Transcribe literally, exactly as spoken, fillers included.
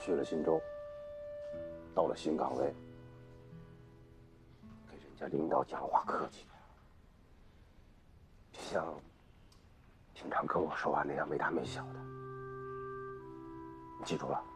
去了新州，到了新岗位，给人家领导讲话客气点，别像平常跟我说话那样没大没小的。你记住了。